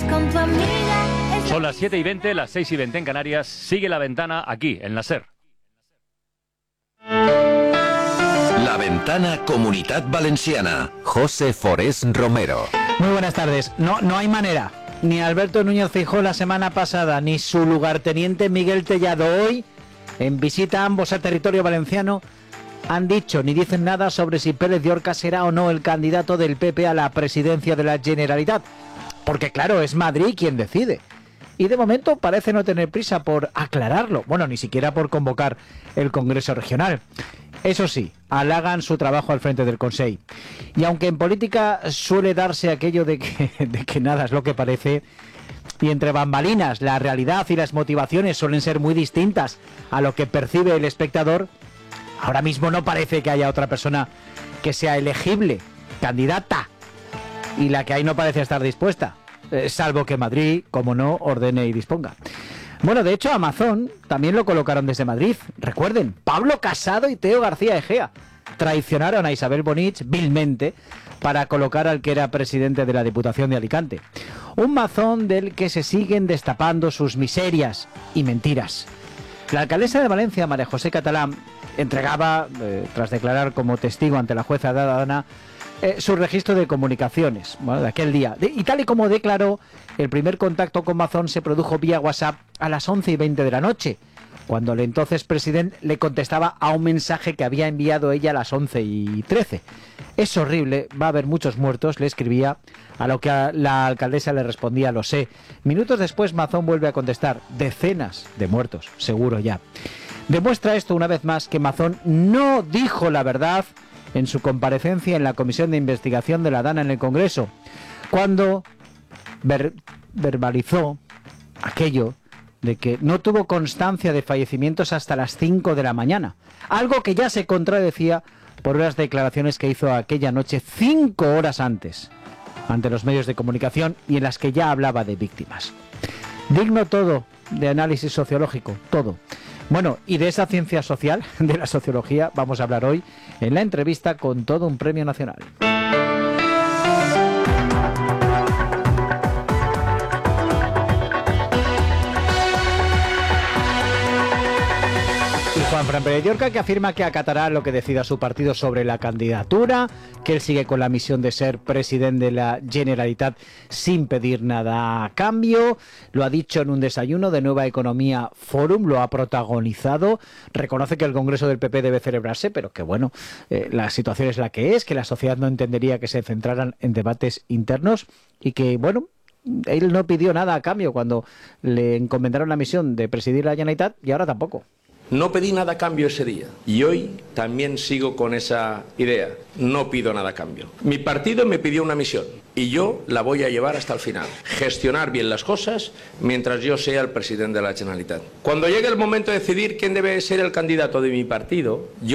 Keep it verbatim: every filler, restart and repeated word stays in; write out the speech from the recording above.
con tu amiga. Son las siete y veinte, las seis y veinte en Canarias. Sigue La Ventana aquí, en la SER. La Ventana Comunitat Valenciana. José Forés Romero. Muy buenas tardes. No, no hay manera. Ni Alberto Núñez Feijóo la semana pasada, ni su lugarteniente Miguel Tellado hoy, en visita a ambos al territorio valenciano, han dicho ni dicen nada sobre si Pérez de Orca será o no el candidato del P P a la presidencia de la Generalitat. Porque claro, es Madrid quien decide. Y de momento parece no tener prisa por aclararlo. Bueno, ni siquiera por convocar el Congreso Regional. Eso sí, halagan su trabajo al frente del Consell. Y aunque en política suele darse aquello de que, de que nada es lo que parece, y entre bambalinas la realidad y las motivaciones suelen ser muy distintas a lo que percibe el espectador, ahora mismo no parece que haya otra persona que sea elegible, candidata, y la que hay no parece estar dispuesta, eh, salvo que Madrid, como no, ordene y disponga. Bueno, de hecho, Amazon también lo colocaron desde Madrid. Recuerden, Pablo Casado y Teo García Egea traicionaron a Isabel Bonich vilmente para colocar al que era presidente de la Diputación de Alicante. Un mazón del que se siguen destapando sus miserias y mentiras. La alcaldesa de Valencia, María José Catalán, entregaba, eh, tras declarar como testigo ante la jueza Dana, eh, su registro de comunicaciones, bueno, de aquel día. De, y tal y como declaró, el primer contacto con Mazón se produjo vía WhatsApp a las once y veinte de la noche, cuando el entonces presidente le contestaba a un mensaje que había enviado ella a las once y trece. Es horrible, va a haber muchos muertos, le escribía, a lo que a la alcaldesa le respondía, lo sé. Minutos después Mazón vuelve a contestar, decenas de muertos, seguro ya. Demuestra esto una vez más que Mazón no dijo la verdad en su comparecencia en la Comisión de Investigación de la Dana en el Congreso, cuando ver, verbalizó aquello de que no tuvo constancia de fallecimientos hasta las cinco de la mañana, algo que ya se contradecía por las declaraciones que hizo aquella noche cinco horas antes ante los medios de comunicación y en las que ya hablaba de víctimas. Digno todo de análisis sociológico, todo. Bueno, y de esa ciencia social, de la sociología, vamos a hablar hoy en la entrevista con todo un premio nacional. Juanfran Pérez de Orca, que afirma que acatará lo que decida su partido sobre la candidatura, que él sigue con la misión de ser presidente de la Generalitat sin pedir nada a cambio. Lo ha dicho en un desayuno de Nueva Economía Forum, lo ha protagonizado. Reconoce que el Congreso del P P debe celebrarse, pero que bueno, eh, la situación es la que es, que la sociedad no entendería que se centraran en debates internos y que, bueno, él no pidió nada a cambio cuando le encomendaron la misión de presidir la Generalitat y ahora tampoco. No pedí nada a cambio ese día y hoy también sigo con esa idea. No pido nada a cambio. Mi partido me pidió una misión y yo la voy a llevar hasta el final. Gestionar bien las cosas mientras yo sea el presidente de la Generalitat. Cuando llegue el momento de decidir quién debe ser el candidato de mi partido, yo